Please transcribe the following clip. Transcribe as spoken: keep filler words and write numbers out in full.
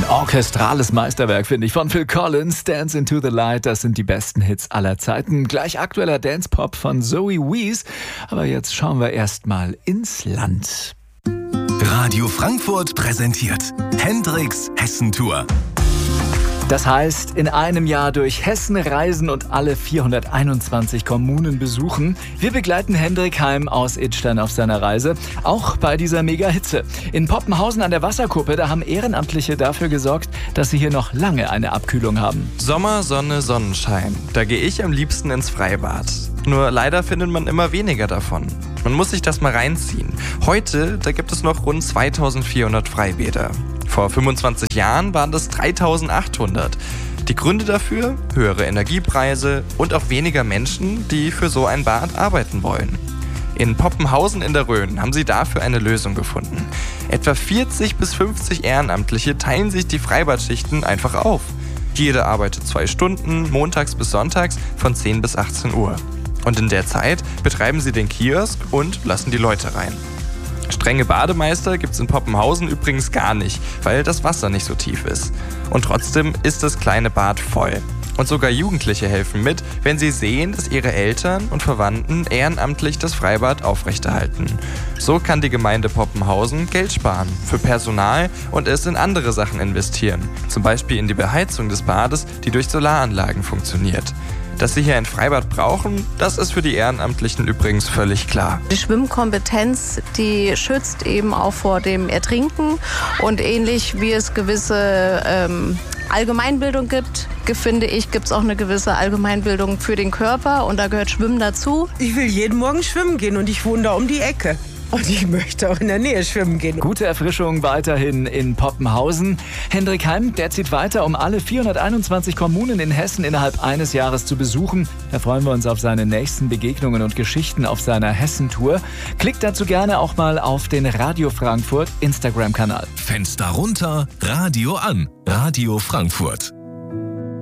Ein orchestrales Meisterwerk, finde ich, von Phil Collins. Dance into the Light, das sind die besten Hits aller Zeiten. Gleich aktueller Dance-Pop von Zoe Wees. Aber jetzt schauen wir erstmal ins Land. Radio Frankfurt präsentiert Hendrix Hessentour. Das heißt, in einem Jahr durch Hessen reisen und alle vierhunderteinundzwanzig Kommunen besuchen. Wir begleiten Hendrik Heim aus Idstein auf seiner Reise, auch bei dieser Mega-Hitze. In Poppenhausen an der Wasserkuppe, da haben Ehrenamtliche dafür gesorgt, dass sie hier noch lange eine Abkühlung haben. Sommer, Sonne, Sonnenschein. Da gehe ich am liebsten ins Freibad. Nur leider findet man immer weniger davon. Man muss sich das mal reinziehen. Heute, da gibt es noch rund zweitausendvierhundert Freibäder. Vor fünfundzwanzig Jahren waren das dreitausendachthundert. Die Gründe dafür? Höhere Energiepreise und auch weniger Menschen, die für so ein Bad arbeiten wollen. In Poppenhausen in der Rhön haben sie dafür eine Lösung gefunden. Etwa vierzig bis fünfzig Ehrenamtliche teilen sich die Freibadsschichten einfach auf. Jeder arbeitet zwei Stunden, montags bis sonntags von zehn bis achtzehn Uhr. Und in der Zeit betreiben sie den Kiosk und lassen die Leute rein. Strenge Bademeister gibt's in Poppenhausen übrigens gar nicht, weil das Wasser nicht so tief ist. Und trotzdem ist das kleine Bad voll. Und sogar Jugendliche helfen mit, wenn sie sehen, dass ihre Eltern und Verwandten ehrenamtlich das Freibad aufrechterhalten. So kann die Gemeinde Poppenhausen Geld sparen für Personal und es in andere Sachen investieren. Zum Beispiel in die Beheizung des Bades, die durch Solaranlagen funktioniert. Dass sie hier ein Freibad brauchen, das ist für die Ehrenamtlichen übrigens völlig klar. Die Schwimmkompetenz, die schützt eben auch vor dem Ertrinken. Und ähnlich wie es gewisse ähm, Allgemeinbildung gibt, finde ich, gibt es auch eine gewisse Allgemeinbildung für den Körper. Und da gehört Schwimmen dazu. Ich will jeden Morgen schwimmen gehen und ich wohne da um die Ecke. Und ich möchte auch in der Nähe schwimmen gehen. Gute Erfrischung weiterhin in Poppenhausen. Hendrik Heim, der zieht weiter, um alle vierhunderteinundzwanzig Kommunen in Hessen innerhalb eines Jahres zu besuchen. Da freuen wir uns auf seine nächsten Begegnungen und Geschichten auf seiner Hessentour. Klickt dazu gerne auch mal auf den Radio Frankfurt Instagram-Kanal. Fenster runter, Radio an. Radio Frankfurt.